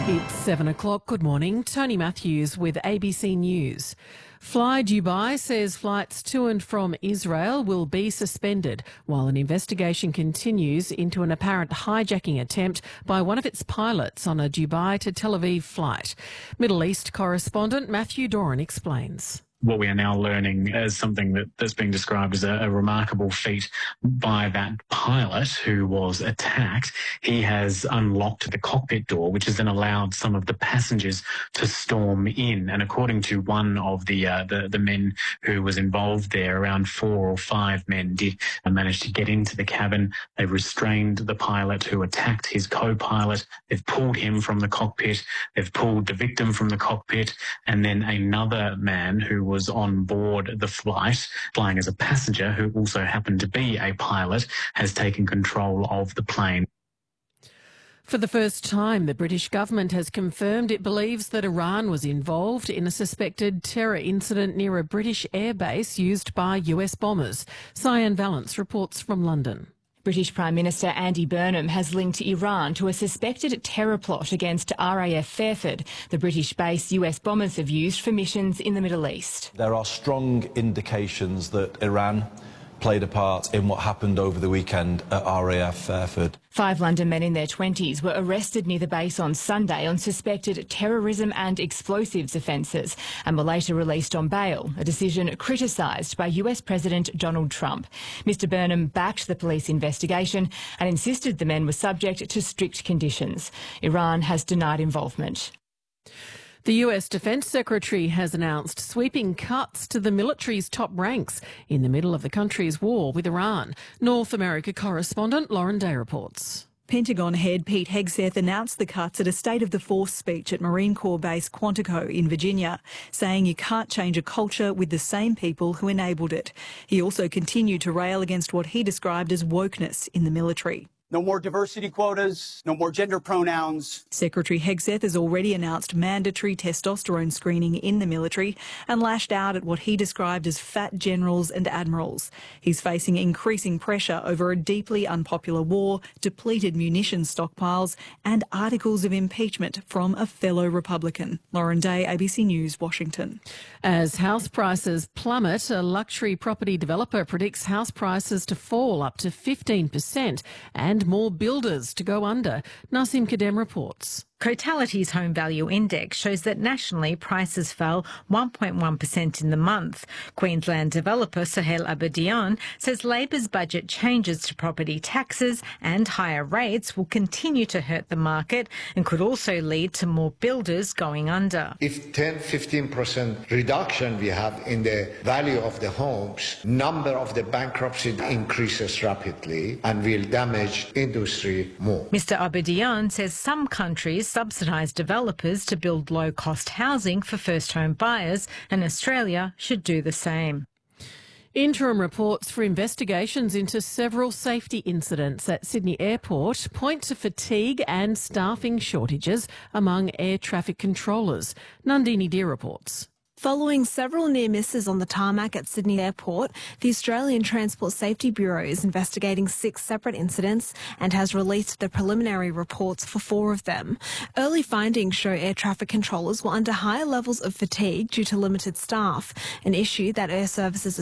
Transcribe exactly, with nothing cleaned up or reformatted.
It's seven o'clock. Good morning. Tony Matthews with A B C News. Fly Dubai says flights to and from Israel will be suspended while an investigation continues into an apparent hijacking attempt by one of its pilots on a Dubai to Tel Aviv flight. Middle East correspondent Matthew Doran explains. What we are now learning is something that, that's being described as a, a remarkable feat by that pilot who was attacked. He has unlocked the cockpit door, which has then allowed some of the passengers to storm in. And according to one of the uh, the, the men who was involved there, around four or five men did manage to get into the cabin. They restrained the pilot who attacked his co-pilot. They've pulled him from the cockpit. They've pulled the victim from the cockpit. And then another man who was on board the flight, flying as a passenger, who also happened to be a pilot, has taken control of the plane. For the first time, the British government has confirmed it believes that Iran was involved in a suspected terror incident near a British airbase used by U S bombers. Cyan Valance reports from London. British Prime Minister Andy Burnham has linked Iran to a suspected terror plot against R A F Fairford, the British base U S bombers have used for missions in the Middle East. There are strong indications that Iran played a part in what happened over the weekend at R A F Fairford. Five London men in their twenties were arrested near the base on Sunday on suspected terrorism and explosives offences and were later released on bail, a decision criticised by U S President Donald Trump. Mr Burnham backed the police investigation and insisted the men were subject to strict conditions. Iran has denied involvement. The U S Defence Secretary has announced sweeping cuts to the military's top ranks in the middle of the country's war with Iran. North America correspondent Lauren Day reports. Pentagon head Pete Hegseth announced the cuts at a State of the Force speech at Marine Corps Base Quantico in Virginia, saying you can't change a culture with the same people who enabled it. He also continued to rail against what he described as wokeness in the military. No more diversity quotas, no more gender pronouns. Secretary Hegseth has already announced mandatory testosterone screening in the military and lashed out at what he described as fat generals and admirals. He's facing increasing pressure over a deeply unpopular war, depleted munitions stockpiles and articles of impeachment from a fellow Republican. Lauren Day, A B C News, Washington. As house prices plummet, a luxury property developer predicts house prices to fall up to fifteen percent and more builders to go under. Nasim Kadem reports. Cotality's Home Value Index shows that nationally prices fell one point one percent in the month. Queensland developer Sohail Abedian says Labor's budget changes to property taxes and higher rates will continue to hurt the market and could also lead to more builders going under. If ten to fifteen percent reduction we have in the value of the homes, number of the bankruptcies increases rapidly and will damage industry more. Mister Abedian says some countries subsidise developers to build low-cost housing for first-home buyers, and Australia should do the same. Interim reports for investigations into several safety incidents at Sydney Airport point to fatigue and staffing shortages among air traffic controllers. Nandini Deer reports. Following several near misses on the tarmac at Sydney Airport, the Australian Transport Safety Bureau is investigating six separate incidents and has released the preliminary reports for four of them. Early findings show air traffic controllers were under higher levels of fatigue due to limited staff, an issue that Air Services